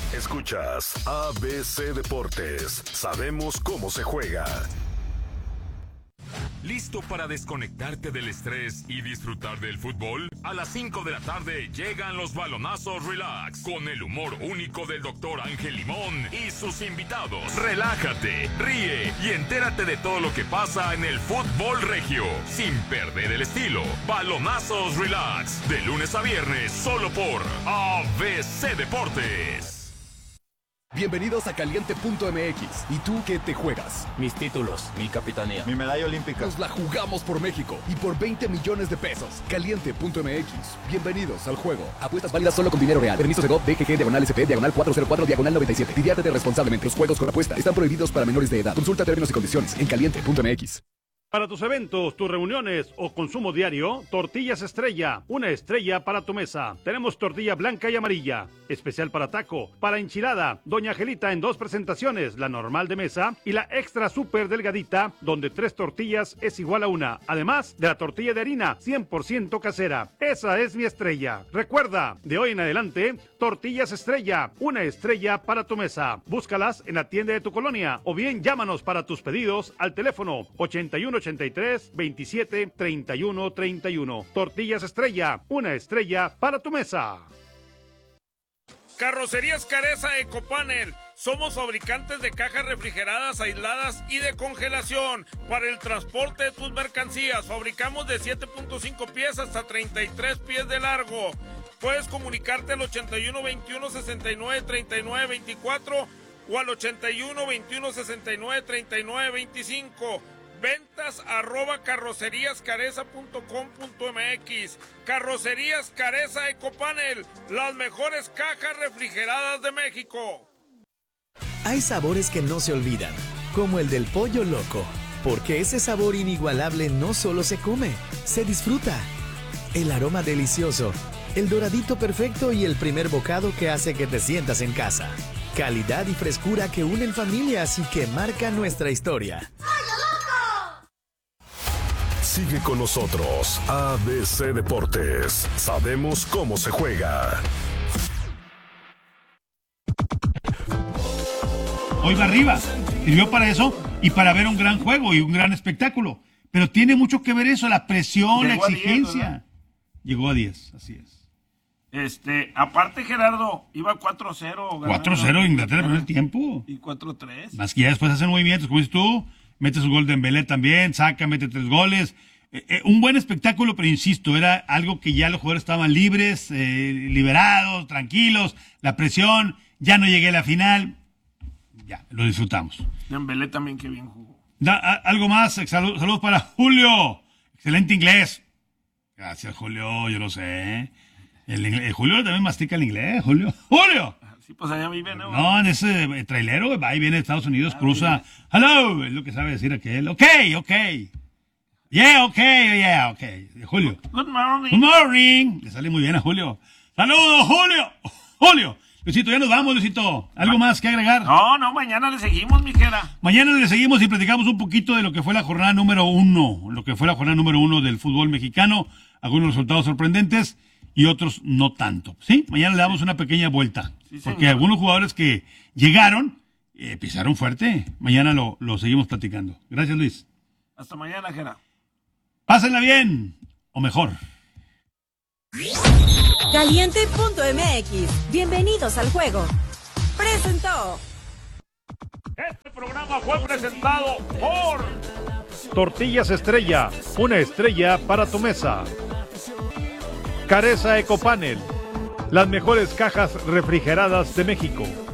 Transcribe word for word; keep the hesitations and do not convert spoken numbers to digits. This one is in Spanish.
Escuchas A B C Deportes. Sabemos cómo se juega. ¿Listo para desconectarte del estrés y disfrutar del fútbol? A las cinco de la tarde llegan los balonazos Relax con el humor único del doctor Ángel Limón y sus invitados. Relájate, ríe y entérate de todo lo que pasa en el fútbol regio, sin perder el estilo. Balonazos Relax, de lunes a viernes, solo por A B C Deportes. Bienvenidos a Caliente punto M X. ¿Y tú qué te juegas? Mis títulos, mi capitanía, mi medalla olímpica. Nos la jugamos por México y por veinte millones de pesos. Caliente punto M X. Bienvenidos al juego. Apuestas válidas solo con dinero real. Permiso Segov, D G G, diagonal S P, diagonal cuatrocientos cuatro, diagonal noventa y siete. Diviértete responsablemente. Los juegos con apuesta están prohibidos para menores de edad. Consulta términos y condiciones en Caliente punto M X. Para tus eventos, tus reuniones o consumo diario, Tortillas Estrella, una estrella para tu mesa. Tenemos tortilla blanca y amarilla, especial para taco, para enchilada, Doña Angelita en dos presentaciones, la normal de mesa y la extra súper delgadita, donde tres tortillas es igual a una, además de la tortilla de harina, cien por ciento casera. Esa es mi estrella. Recuerda, de hoy en adelante, Tortillas Estrella, una estrella para tu mesa. Búscalas en la tienda de tu colonia o bien llámanos para tus pedidos al teléfono ochenta y uno ochenta y tres, veintisiete, treinta y uno, treinta y uno. Tortillas Estrella, una estrella para tu mesa. Carrocerías Careza Ecopanel. Somos fabricantes de cajas refrigeradas, aisladas y de congelación para el transporte de tus mercancías. Fabricamos de siete punto cinco pies hasta treinta y tres pies de largo. Puedes comunicarte al ochenta y uno, veintiuno, sesenta y nueve, treinta y nueve, veinticuatro o al ochenta y uno, veintiuno, sesenta y nueve, treinta y nueve, veinticinco. Ventas arroba carrocerías careza punto com punto M X. Carrocerías Careza Ecopanel, las mejores cajas refrigeradas de México. Hay sabores que no se olvidan, como el del pollo loco, porque ese sabor inigualable no solo se come, se disfruta. El aroma delicioso, el doradito perfecto y el primer bocado que hace que te sientas en casa. Calidad y frescura que unen familias y que marcan nuestra historia. Sigue con nosotros, A B C Deportes. Sabemos cómo se juega. Hoy va arriba. Sirvió para eso y para ver un gran juego y un gran espectáculo. Pero tiene mucho que ver eso, la presión, Llegó la exigencia. A diez, Llegó a diez, así es. Este, aparte Gerardo, iba cuatro cero. cuatro cero Inglaterra en el primer tiempo. Y cuatro tres. Más que ya después hacen movimientos, como dices tú. Mete su gol de Dembélé también, saca, mete tres goles. Eh, eh, un buen espectáculo, pero insisto, era algo que ya los jugadores estaban libres, eh, liberados, tranquilos. La presión, ya no llegué a la final. Ya, lo disfrutamos. Dembélé también, que bien jugó. Da, a, algo más, saludos salud para Julio. Excelente inglés. Gracias, Julio, yo lo sé. El, el Julio también mastica el inglés, Julio. ¡Julio! Sí, pues allá vive, ¿no? No, en ese eh, trailero, va y viene de Estados Unidos, ah, cruza. Hello, es lo que sabe decir aquel. Ok, ok. Yeah, ok, yeah, ok. Julio. Good morning. Good morning. Le sale muy bien a Julio. Saludos, Julio. Julio. Luisito, ya nos vamos, Luisito. ¿Algo más que agregar? No, no, mañana le seguimos, mijera. Mañana le seguimos y platicamos un poquito de lo que fue la jornada número uno. Lo que fue la jornada número uno del fútbol mexicano. Algunos resultados sorprendentes y otros no tanto. ¿Sí? Mañana le damos una pequeña vuelta. Sí, porque señor. Algunos jugadores que llegaron, eh, pisaron fuerte. Mañana lo, lo seguimos platicando. Gracias, Luis. Hasta mañana, Gera. Pásenla bien, o mejor. Caliente punto M X. Bienvenidos al juego. Presentó. Este programa fue presentado por Tortillas Estrella, una estrella para tu mesa. Careza Ecopanel, las mejores cajas refrigeradas de México.